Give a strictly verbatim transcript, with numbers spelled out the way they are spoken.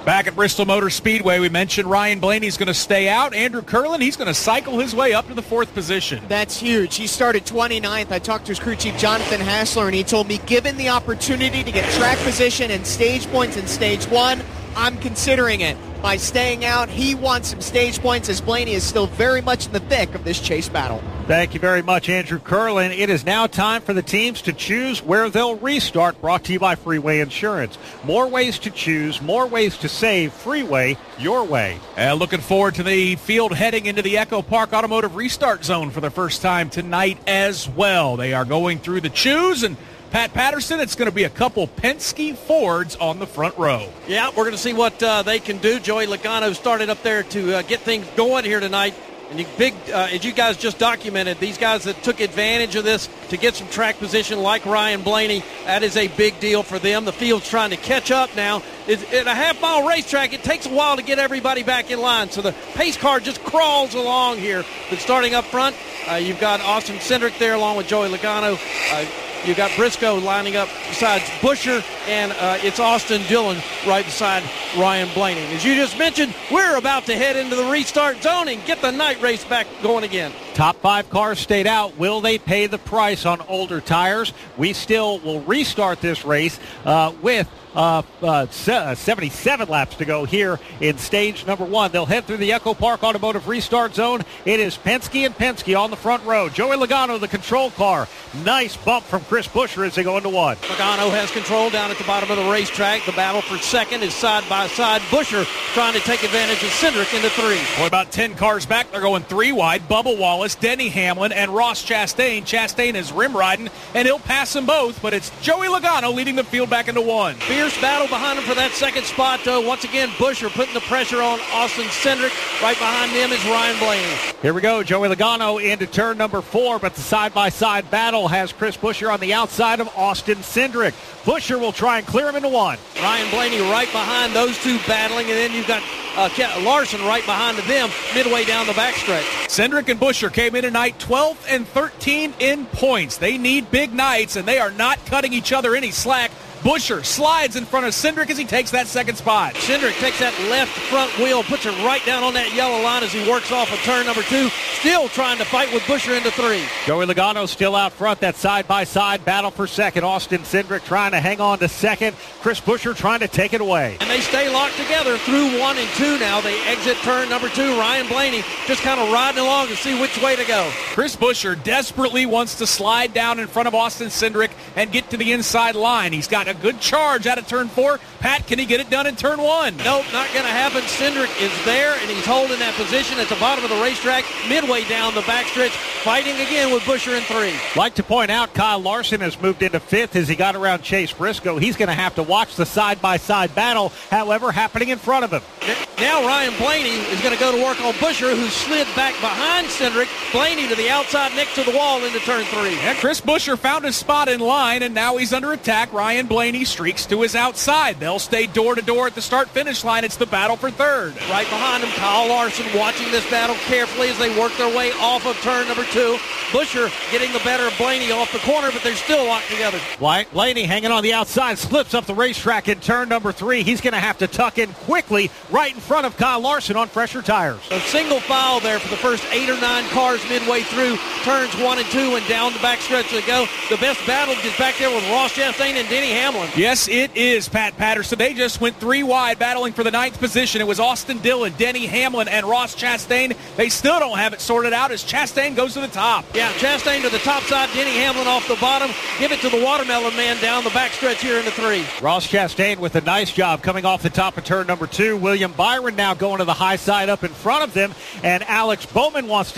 Back at Bristol Motor Speedway, we mentioned Ryan Blaney's going to stay out. Andrew Curlin, he's going to cycle his way up to the fourth position. That's huge. He started twenty-ninth. I talked to his crew chief, Jonathan Hassler, and he told me, given the opportunity to get track position and stage points in stage one, I'm considering it. By staying out, he wants some stage points as Blaney is still very much in the thick of this chase battle. Thank you very much, Andrew Curlin. It is now time for the teams to choose where they'll restart, brought to you by Freeway Insurance. More ways to choose, more ways to save. Freeway, your way. Uh, looking forward to the field heading into the Echo Park Automotive Restart Zone for the first time tonight as well. They are going through the choose, and Pat Patterson, it's going to be a couple Penske Fords on the front row. Yeah, we're going to see what uh, they can do. Joey Logano started up there to uh, get things going here tonight. And you big, uh, as you guys just documented, these guys that took advantage of this to get some track position like Ryan Blaney, that is a big deal for them. The field's trying to catch up now. It's, at a half-mile racetrack, it takes a while to get everybody back in line. So the pace car just crawls along here. But starting up front, uh, you've got Austin Cindric there along with Joey Logano. Uh, You've got Briscoe lining up besides Buscher, and uh, it's Austin Dillon right beside Ryan Blaney. As you just mentioned, we're about to head into the restart zone and get the night race back going again. Top five cars stayed out. Will they pay the price on older tires? We still will restart this race uh, with Uh, uh, seventy-seven laps to go here in stage number one. They'll head through the Echo Park Automotive Restart Zone. It is Penske and Penske on the front row. Joey Logano, the control car. Nice bump from Chris Buscher as they go into one. Logano has control down at the bottom of the racetrack. The battle for second is side by side. Buscher trying to take advantage of Cindric into three. Boy, about ten cars back. They're going three wide. Bubba Wallace, Denny Hamlin, and Ross Chastain. Chastain is rim riding, and he'll pass them both, but it's Joey Logano leading the field back into one. Fierce battle behind him for that second spot, though. Once again, Buscher putting the pressure on Austin Cindric. Right behind them is Ryan Blaney. Here we go. Joey Logano into turn number four, but the side-by-side battle has Chris Buscher on the outside of Austin Cindric. Buscher will try and clear him into one. Ryan Blaney right behind those two battling, and then you've got uh, Larson right behind them midway down the backstretch. Cindric and Buscher came in tonight twelfth and thirteenth in points. They need big nights, and they are not cutting each other any slack. Buscher slides in front of Cindric as he takes that second spot. Cindric takes that left front wheel, puts it right down on that yellow line as he works off of turn number two, still trying to fight with Buscher into three. Joey Logano still out front, that side-by-side battle for second. Austin Cindric trying to hang on to second. Chris Buscher trying to take it away. And they stay locked together through one and two now. They exit turn number two. Ryan Blaney just kind of riding along to see which way to go. Chris Buscher desperately wants to slide down in front of Austin Cindric and get to the inside line. He's got a good charge out of turn four. Pat, can he get it done in turn one? Nope, not going to happen. Cindric is there, and he's holding that position at the bottom of the racetrack, midway down the backstretch, fighting again with Buscher in three. Like to point out, Kyle Larson has moved into fifth as he got around Chase Briscoe. He's going to have to watch the side-by-side battle, however, happening in front of him. Now Ryan Blaney is going to go to work on Buscher, who slid back behind Cindric. Blaney to the outside next to the wall into turn three. And Chris Buscher found his spot in line, and now he's under attack. Ryan Blaney streaks to his outside. They'll stay door-to-door at the start-finish line. It's the battle for third. Right behind him, Kyle Larson watching this battle carefully as they work their way off of turn number two. Buscher getting the better of Blaney off the corner, but they're still locked together. Blaney hanging on the outside, slips up the racetrack in turn number three. He's going to have to tuck in quickly right in front of Kyle Larson on fresher tires. A single file there for the first eight or nine cars midway through turns one and two, and down the backstretch they go. The best battle is back there with Ross Chastain and Denny Hamlin. Yes, it is, Pat Patterson. They just went three wide battling for the ninth position. It was Austin Dillon, Denny Hamlin, and Ross Chastain. They still don't have it sorted out as Chastain goes to the top. Yeah, Chastain to the top side, Denny Hamlin off the bottom. Give it to the Watermelon Man down the backstretch here in the three. Ross Chastain with a nice job coming off the top of turn number two. William Byron now going to the high side up in front of them, and Alex Bowman wants to